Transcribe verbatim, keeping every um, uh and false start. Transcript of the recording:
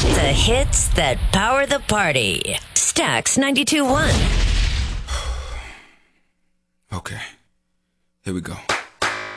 The hits that power the party. Stax ninety-two point one. Okay, here we go.